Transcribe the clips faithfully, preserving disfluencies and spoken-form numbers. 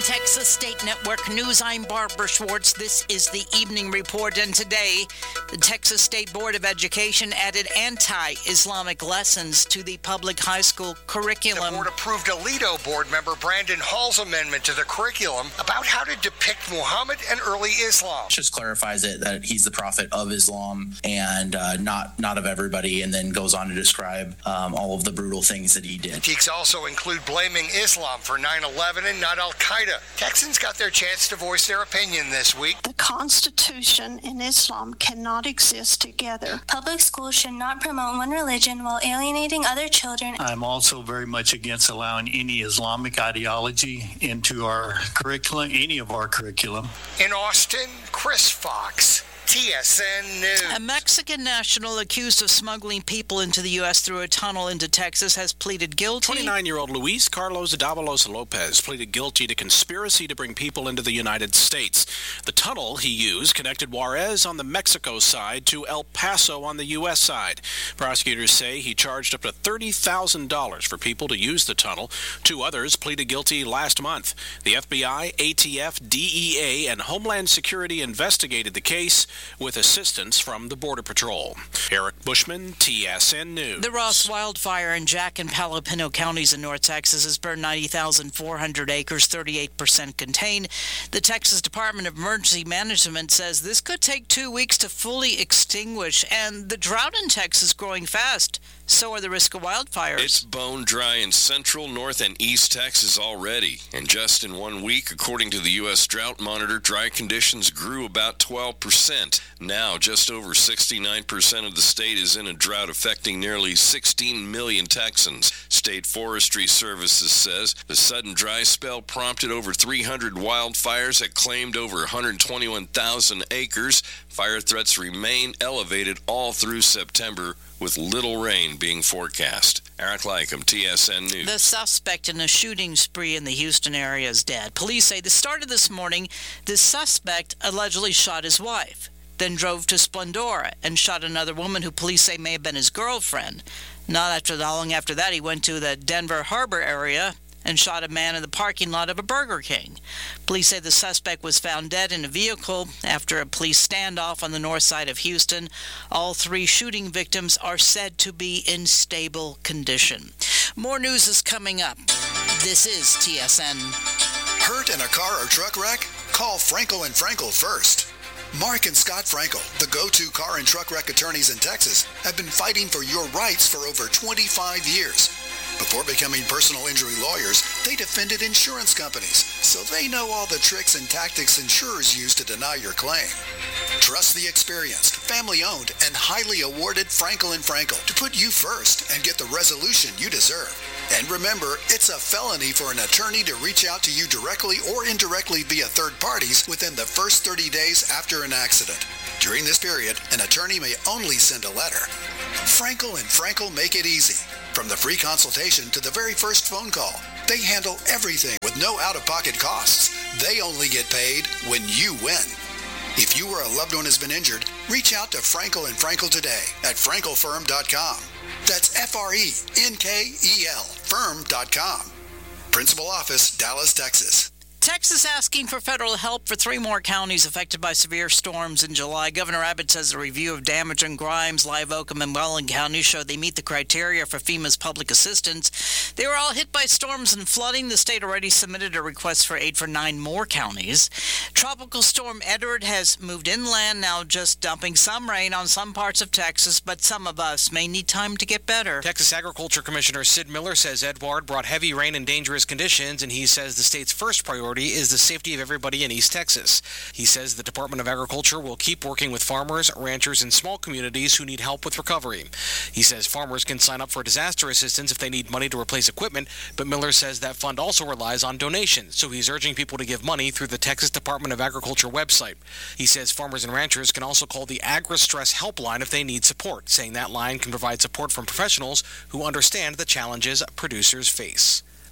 Texas State Network News, I'm Barbara Schwartz. This is the Evening Report, and today, the Texas State Board of Education added anti-Islamic lessons to the public high school curriculum. The board approved Alito board member Brandon Hall's amendment to the curriculum about how to depict Muhammad and early Islam. Just clarifies it that he's the prophet of Islam and uh, not not of everybody, and then goes on to describe um, all of the brutal things that he did. Critiques also include blaming Islam for nine eleven and not Al-Qaeda. Texans got their chance to voice their opinion this week. The Constitution and Islam cannot exist together. Public schools should not promote one religion while alienating other children. I'm also very much against allowing any Islamic ideology into our curriculum, any of our curriculum. In Austin, Chris Fox, T S N News. A Mexican national accused of smuggling people into the U S through a tunnel into Texas has pleaded guilty. twenty-nine-year-old Luis Carlos Davalos Lopez pleaded guilty to conspiracy to bring people into the United States. The tunnel he used connected Juarez on the Mexico side to El Paso on the U S side. Prosecutors say he charged up to thirty thousand dollars for people to use the tunnel. Two others pleaded guilty last month. The F B I, A T F, D E A, and Homeland Security investigated the case with assistance from the Border Patrol. Eric Bushman, T S N News. The Ross wildfire in Jack and Palo Pinto counties in North Texas has burned ninety thousand four hundred acres, thirty-eight percent contained. The Texas Department of Emergency Management says this could take two weeks to fully extinguish, and the drought in Texas is growing fast. So are the risk of wildfires. It's bone dry in central, north, and east Texas already. And just in one week, according to the U S Drought Monitor, dry conditions grew about twelve percent. Now, just over sixty-nine percent of the state is in a drought affecting nearly sixteen million Texans. State Forestry Services says the sudden dry spell prompted over three hundred wildfires that claimed over one hundred twenty-one thousand acres. Fire threats remain elevated all through September, with little rain being forecast. Eric Lycum, T S N News. The suspect in a shooting spree in the Houston area is dead. Police say the start of this morning, the suspect allegedly shot his wife, then drove to Splendora and shot another woman who police say may have been his girlfriend. Not after long after that, he went to the Denver Harbor area and shot a man in the parking lot of a Burger King. Police say the suspect was found dead in a vehicle after a police standoff on the north side of Houston. All three shooting victims are said to be in stable condition. More news is coming up. This is T S N. Hurt in a car or truck wreck? Call Frankel and Frankel first. Mark and Scott Frankel, the go-to car and truck wreck attorneys in Texas, have been fighting for your rights for over twenty-five years. Before becoming personal injury lawyers, they defended insurance companies, so they know all the tricks and tactics insurers use to deny your claim. Trust the experienced, family-owned, and highly awarded Frankel and Frankel to put you first and get the resolution you deserve. And remember, it's a felony for an attorney to reach out to you directly or indirectly via third parties within the first thirty days after an accident. During this period, an attorney may only send a letter. Frankel and Frankel make it easy. From the free consultation to the very first phone call, they handle everything with no out-of-pocket costs. They only get paid when you win. If you or a loved one has been injured, reach out to Frankel and Frankel today at frankel firm dot com. That's F R E N K E L firm dot com. Principal office, Dallas, Texas. Texas asking for federal help for three more counties affected by severe storms in July. Governor Abbott says a review of damage in Grimes, Live Oak, and Welland counties showed they meet the criteria for FEMA's public assistance. They were all hit by storms and flooding. The state already submitted a request for aid for nine more counties. Tropical storm Edward has moved inland, now just dumping some rain on some parts of Texas, but some of us may need time to get better. Texas Agriculture Commissioner Sid Miller says Edward brought heavy rain and dangerous conditions, and he says the state's first priority is the safety of everybody in East Texas. He says the Department of Agriculture will keep working with farmers, ranchers, and small communities who need help with recovery. He says farmers can sign up for disaster assistance if they need money to replace equipment, but Miller says that fund also relies on donations, so he's urging people to give money through the Texas Department of Agriculture website. He says farmers and ranchers can also call the Agri-Stress Helpline if they need support, saying that line can provide support from professionals who understand the challenges producers face.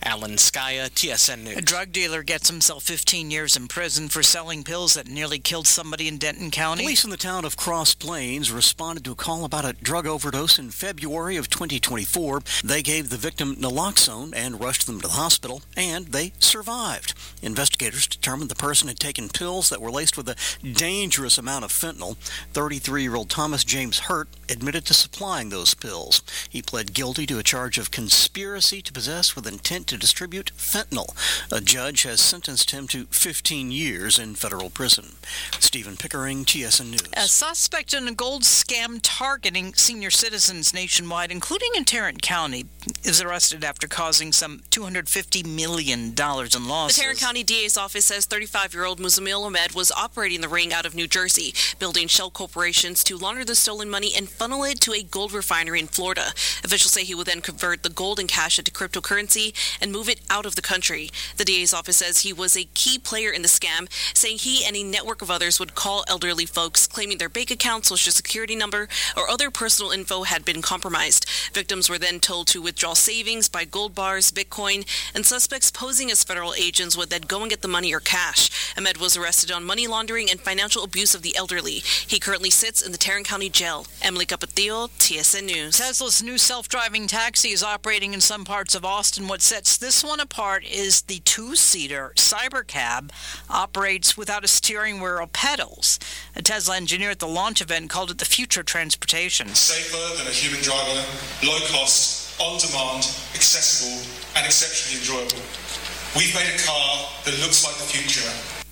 Alan Skaya, T S N News. A drug dealer gets himself fifteen years in prison for selling pills that nearly killed somebody in Denton County. Police in the town of Cross Plains responded to a call about a drug overdose in February of twenty twenty-four. They gave the victim naloxone and rushed them to the hospital, and they survived. Investigators determined the person had taken pills that were laced with a dangerous amount of fentanyl. thirty-three-year-old Thomas James Hurt admitted to supplying those pills. He pled guilty to a charge of conspiracy to possess with intent to distribute fentanyl. A judge has sentenced him to fifteen years in federal prison. Stephen Pickering, T S N News. A suspect in a gold scam targeting senior citizens nationwide, including in Tarrant County, is arrested after causing some two hundred fifty million dollars in losses. The Tarrant County D A's office says thirty-five-year-old Muzamil Ahmed was operating the ring out of New Jersey, building shell corporations to launder the stolen money and funnel it to a gold refinery in Florida. Officials say he would then convert the gold and cash into cryptocurrency and move it out of the country. The D A's office says he was a key player in the scam, saying he and a network of others would call elderly folks claiming their bank account, social security number, or other personal info had been compromised. Victims were then told to withdraw savings, buy gold bars, Bitcoin, and suspects posing as federal agents would then go and get the money or cash. Ahmed was arrested on money laundering and financial abuse of the elderly. He currently sits in the Tarrant County Jail. Emily Capatillo, T S N News. Tesla's new self-driving taxi is operating in some parts of Austin. What sets this one apart is the two-seater Cybercab operates without a steering wheel or pedals. A Tesla engineer at the launch event called it the future of transportation. Safer than a human driver, low cost, on demand, accessible, and exceptionally enjoyable. We've made a car that looks like the future.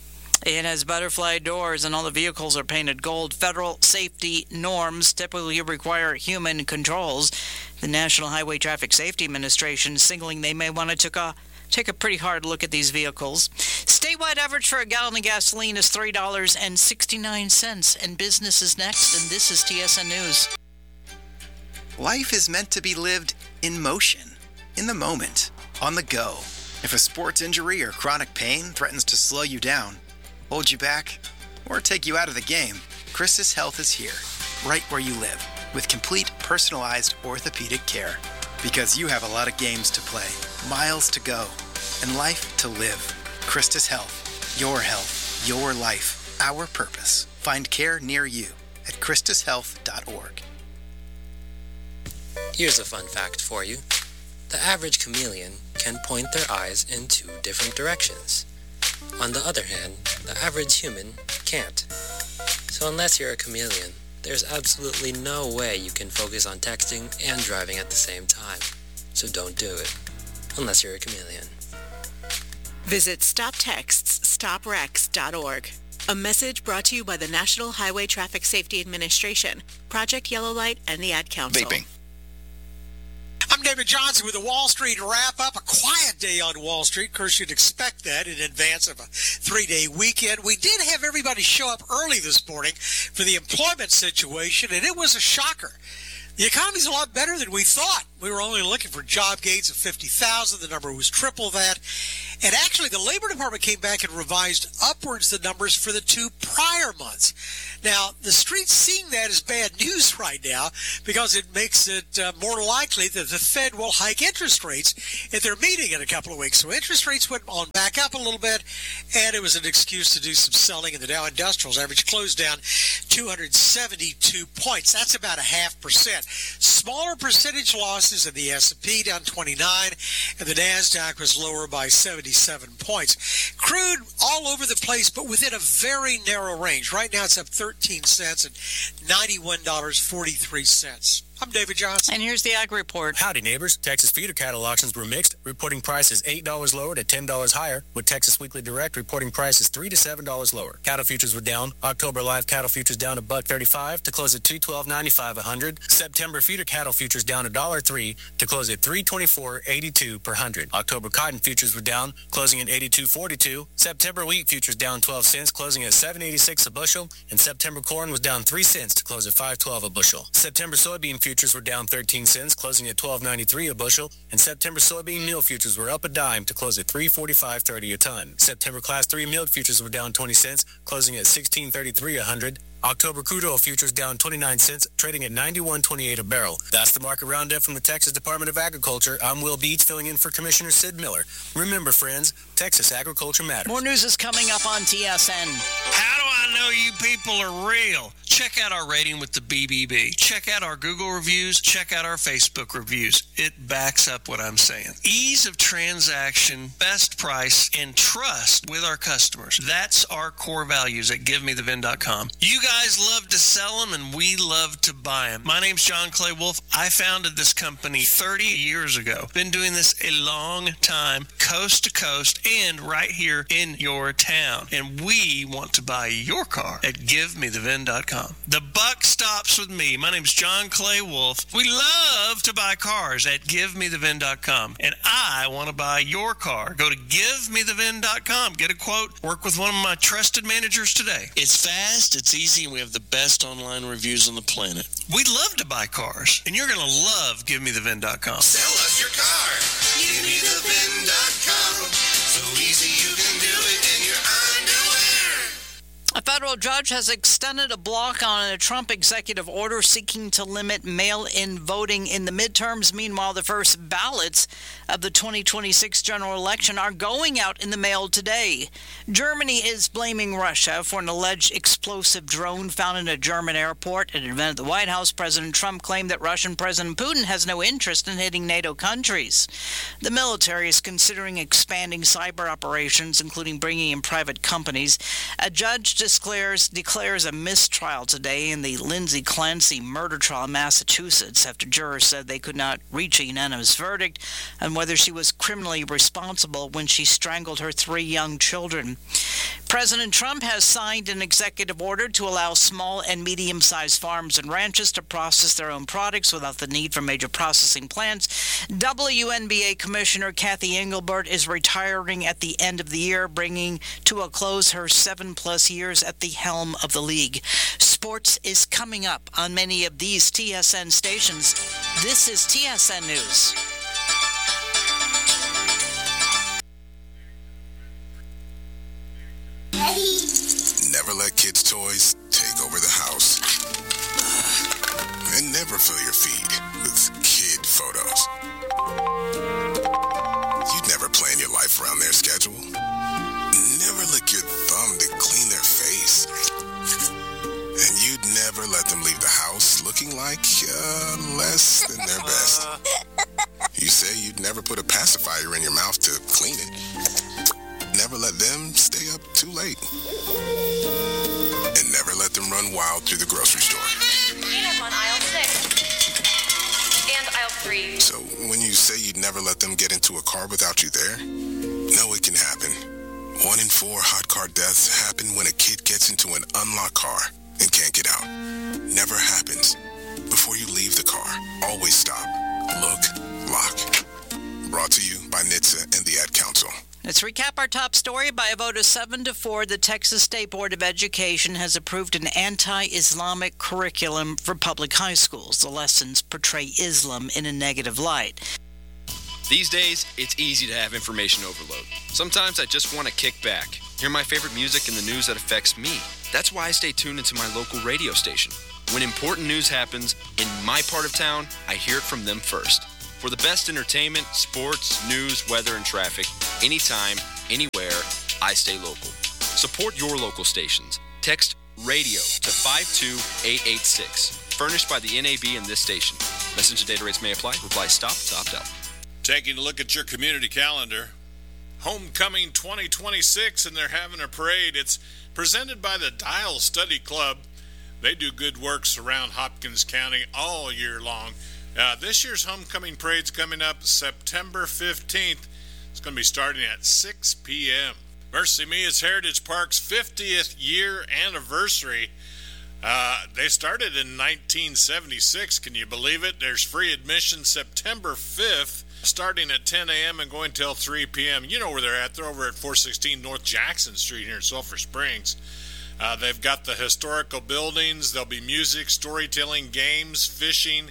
It has butterfly doors and all the vehicles are painted gold. Federal safety norms typically require human controls. The National Highway Traffic Safety Administration is signaling they may want to take a, take a pretty hard look at these vehicles. Statewide average for a gallon of gasoline is three dollars and sixty-nine cents. And business is next, and this is T S N News. Life is meant to be lived in motion, in the moment, on the go. If a sports injury or chronic pain threatens to slow you down, hold you back, or take you out of the game, Christus Health is here, right where you live, with complete personalized orthopedic care. Because you have a lot of games to play, miles to go, and life to live. Christus Health, your health, your life, our purpose. Find care near you at christus health dot org. Here's a fun fact for you. The average chameleon can point their eyes in two different directions. On the other hand, the average human can't. So unless you're a chameleon, there's absolutely no way you can focus on texting and driving at the same time. So don't do it, unless you're a chameleon. Visit stop texts stop wrecks dot org. A message brought to you by the National Highway Traffic Safety Administration, Project Yellow Light, and the Ad Council. Vaping. I'm David Johnson with the Wall Street Wrap-Up. A quiet day on Wall Street. Of course, you'd expect that in advance of a three-day weekend. We did have everybody show up early this morning for the employment situation, and it was a shocker. The economy's a lot better than we thought. We were only looking for job gains of fifty thousand. The number was triple that. And actually, the Labor Department came back and revised upwards the numbers for the two prior months. Now, the street's seeing that as bad news right now because it makes it uh, more likely that the Fed will hike interest rates at their meeting in a couple of weeks. So interest rates went on back up a little bit, and it was an excuse to do some selling. And the Dow Industrials average closed down two hundred seventy-two points. That's about a half percent. Smaller percentage losses in the S and P, down twenty-nine, and the NASDAQ was lower by seventy-seven points. Crude all over the place, but within a very narrow range. Right now it's up thirteen cents at ninety-one dollars and forty-three cents. I'm David Johnson. And here's the Ag Report. Howdy, neighbors. Texas feeder cattle auctions were mixed, reporting prices eight dollars lower to ten dollars higher, with Texas Weekly Direct reporting prices three to seven dollars lower. Cattle futures were down. October live cattle futures down a buck thirty-five to close at two twelve ninety-five a hundred. September feeder cattle futures down a dollar three to close at three twenty-four eighty-two per hundred. October cotton futures were down, closing at eighty-two forty-two. September wheat futures down twelve cents, closing at seven eighty-six a bushel, and September corn was down three cents to close at five twelve a bushel. September soybean futures futures were down thirteen cents, closing at twelve ninety-three a bushel, and September soybean meal futures were up a dime to close at three forty-five thirty a ton. September Class three milk futures were down twenty cents, closing at sixteen thirty-three a hundred. October crude oil futures down twenty-nine cents, trading at ninety-one twenty-eight a barrel. That's the market roundup from the Texas Department of Agriculture. I'm Will Beach, filling in for Commissioner Sid Miller. Remember, friends, Texas agriculture matters. More news is coming up on T S N. How do I know you people are real? Check out our rating with the B B B. Check out our Google reviews. Check out our Facebook reviews. It backs up what I'm saying. Ease of transaction, best price, and trust with our customers. That's our core values at give me the vin dot com. You guys love to sell them, and we love to buy them. My name's John Clay Wolf. I founded this company thirty years ago. Been doing this a long time, coast to coast, and right here in your town. And we want to buy your car at give me the vin dot com. The buck stops with me. My name's John Clay Wolf. We love to buy cars at give me the vin dot com. And I want to buy your car. Go to give me the vin dot com. Get a quote. Work with one of my trusted managers today. It's fast, it's easy, and we have the best online reviews on the planet. We'd love to buy cars, and you're going to love give me the vin dot com. Sell us your car. give me the vin dot com. So easy you can do it in your underwear. A federal judge has extended a block on a Trump executive order seeking to limit mail-in voting in the midterms. Meanwhile, the first ballots of the twenty twenty-six general election are going out in the mail today. Germany is blaming Russia for an alleged explosive drone found in a German airport. At an event at the White House, President Trump claimed that Russian President Putin has no interest in hitting NATO countries. The military is considering expanding cyber operations, including bringing in private companies. A judge declares, declares a mistrial today in the Lindsay Clancy murder trial in Massachusetts after jurors said they could not reach a unanimous verdict on whether she was criminally responsible when she strangled her three young children. President Trump has signed an executive order to allow small and medium-sized farms and ranches to process their own products without the need for major processing plants. W N B A Commissioner Kathy Engelbert is retiring at the end of the year, bringing to a close her seven-plus years at the helm of the league. Sports is coming up on many of these T S N stations. This is T S N News. Never let kids' toys take over the house. And never fill your feed with kid photos. You'd never plan your life around their schedule. Never lick your thumb to clean their face. And you'd never let them leave the house looking like uh, less than their best. You say you'd never put a pacifier in your mouth to clean it. Never let them stay up too late. And never let them run wild through the grocery store. Peanut on aisle six. And aisle three. So when you say you'd never let them get into a car without you there, no, it can happen. One in four hot car deaths happen when a kid gets into an unlocked car and can't get out. Never happens. Before you leave the car, always stop, look, lock. Brought to you by N H T S A and the Ad Council. Let's recap our top story. By a vote of seven to four, the Texas State Board of Education has approved an anti-Islamic curriculum for public high schools. The lessons portray Islam in a negative light. These days, it's easy to have information overload. Sometimes I just want to kick back, hear my favorite music and the news that affects me. That's why I stay tuned into my local radio station. When important news happens in my part of town, I hear it from them first. For the best entertainment, sports, news, weather, and traffic, anytime, anywhere, I stay local. Support your local stations. Text RADIO to five two eight eight six. Furnished by the N A B and this station. Message and data rates may apply. Reply stop to opt out. Taking a look at your community calendar. Homecoming twenty twenty-six, and they're having a parade. It's presented by the Dial Study Club. They do good works around Hopkins County all year long. Uh, this year's homecoming parade's coming up September fifteenth. It's going to be starting at six p.m. Mercy Me is Heritage Park's fiftieth year anniversary. Uh, they started in nineteen seventy-six. Can you believe it? There's free admission September fifth, starting at ten a.m. and going till three p.m. You know where they're at. They're over at four sixteen North Jackson Street here in Sulphur Springs. Uh, they've got the historical buildings. There'll be music, storytelling, games, fishing,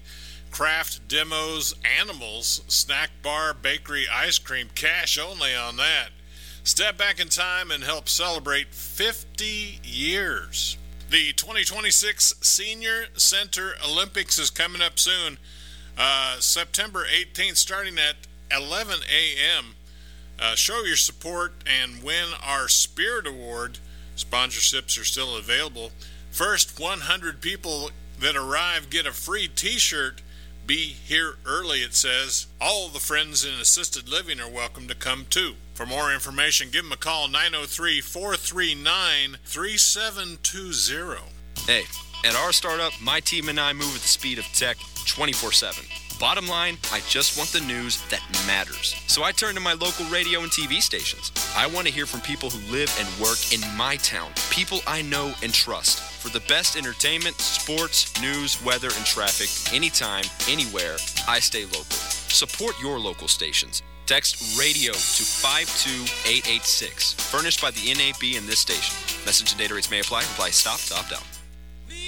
craft demos, animals, snack bar, bakery, ice cream, cash only on that. Step back in time and help celebrate fifty years. The twenty twenty-six Senior Center Olympics is coming up soon, uh, September eighteenth, starting at eleven a.m. Uh, show your support and win our Spirit Award. Sponsorships are still available. First one hundred people that arrive get a free t-shirt. Be here early, it says. All the friends in assisted living are welcome to come too. For more information, give them a call, nine oh three, four three nine, three seven two zero. Hey, at our startup, my team and I move at the speed of tech twenty-four seven. Bottom line, I just want the news that matters. So I turn to my local radio and T V stations. I want to hear from people who live and work in my town, people I know and trust. For the best entertainment, sports, news, weather, and traffic, anytime, anywhere, I stay local. Support your local stations. Text radio to five two eight eight six. Furnished by the N A B and this station. Message and data rates may apply. Reply stop to opt out.